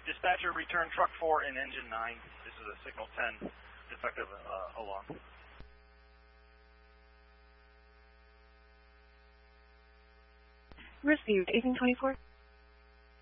Dispatcher, return truck 4 and engine 9. This is a signal 10 defective alarm. Received, 1824.